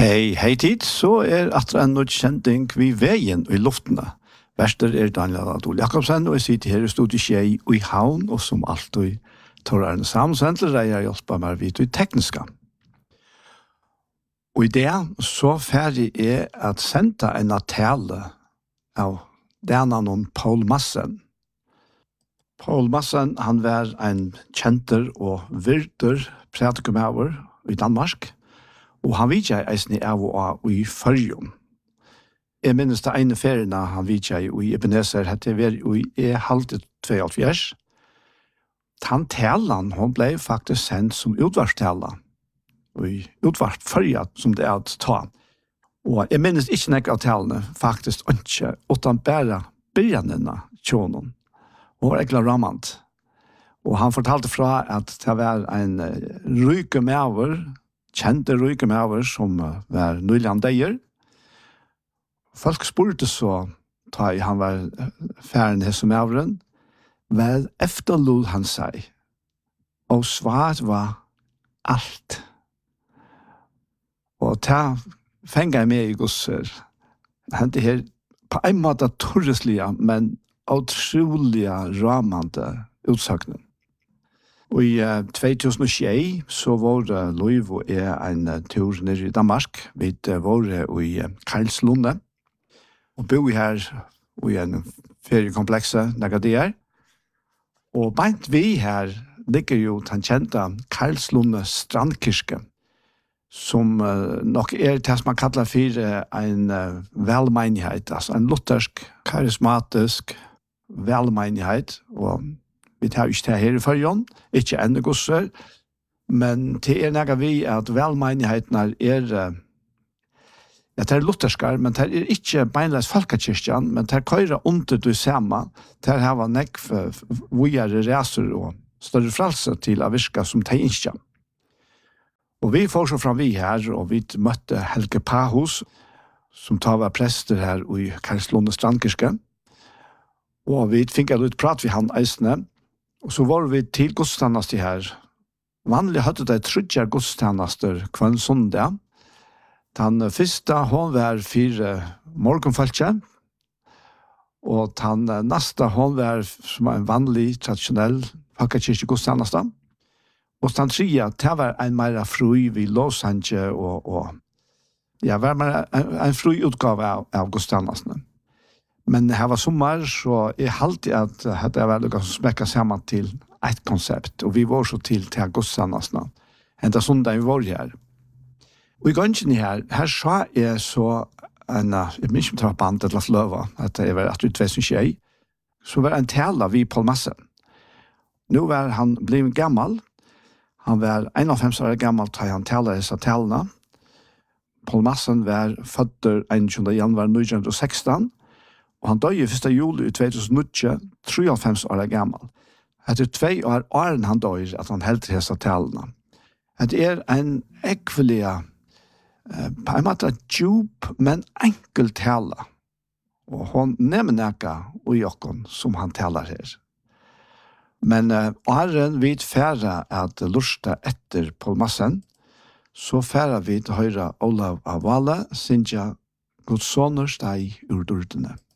Hei tid, så at en kjenting vi veien i luftene. Verster Daniel Adol Jakobsen, og jeg sitter her i studiet Skjei og i Havn, og som alltid tar Arne Samsendler, jeg hjelper meg vidt i tekniska. Og i det så ferdig at sende en tale av denne noen Paul Massen. Paul Massen, han var en kjenter og virter pratikumøver i Danmark, og han vet jeg eisen i av og i Førjum. Jeg minnes det ene feriene han vet jeg i Ebenezer, hette var i halvt 72. Han talen, hun ble faktisk sendt som utvarstale, og i utvart Førja som det å ta. Og jeg minnes ikke noe av talene, faktisk ikke, utan bare begynnelsen tjonen. Og var egentlig rammant. Og han fortalte fra at det var en ryke medover, kjente ryke medover som var nøylandeier. Folk spurte så, da han var ferdig hos medoveren, hva efterlod han seg? Og svar var alt. Og ta fengt jeg med i gosser. Han det her på en måte torreslige, men utrolige ramende utsagnen. Og i 2006 så var Løyv og en tur nere i Danmark. Vi var i Karlslunde. Og bo her i en feriekomplekse Nagadier. Og beint vi her ligger jo den kjente Karlslunde strandkirke, som nok det som man kallar for en velmenighet, altså en luthersk, karismatisk velmenighet, og vi tar ikke det her i Førjon, ikke enda gosser, men det noe vi at velmenighetene det lutherskar, men det ikke beinleis folkekirkjan, men det køyre under du samme, det har nekv vujere reser og større frelse til å virke som det ikke. Og vi får så fram vi her, og vi møtte Helge Pahus, som var prester her i Karlslunde strandkirke, og vi fikk litt prat ved han eisene, og så var vi til godstjeneste her. Vanlig hadde det trudger godstjenester hver søndag. Den første hun var 4 morgenfølge, og den neste hun var som en vanlig, tradisjonell folkekirke godstjeneste. Og den tredje, det var en mer fri ved Låsanje, og ja, var mer en fri utgave av godstjenestene. Men det var sommer, så jeg halte at det var noe som smekket sammen til et konsept, og vi var så til godstjenestene. Enda søndag vi var her. Og i gangen her sa jeg så en, jeg minns om det var band eller fløva, at det var at utveisning så var en tale vi Paul Massen. Nå var han blitt gammel, han var 51 år gammel da han taler disse talene. Paul Massen var født 21. januar 1916, og han døde 1. juli 2009, 53 år gammel. Etter 2 år åren han døde at han heldte disse talene. Det en ekvelig, på en måte djup, men enkel tale. Og han nevner noe i okken som han taler her. Men åren vi færre at lusta etter Paul Massen, så færre vi til høyre Olav Avale, Sintja Godssoner steg ur dordene.